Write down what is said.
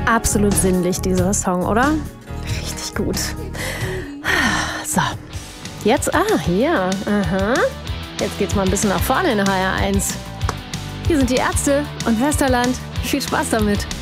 absolut sinnlich, dieser Song, oder? Richtig gut. So, jetzt, hier, Jetzt geht's mal ein bisschen nach vorne in HR1. Hier sind die Ärzte und Westerland. Viel Spaß damit.